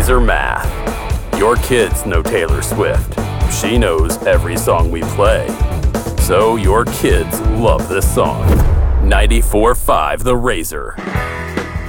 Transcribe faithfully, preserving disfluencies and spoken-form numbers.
Razor Math. Your kids know Taylor Swift. She knows every song we play. So your kids love this song. ninety-four point five The Razor.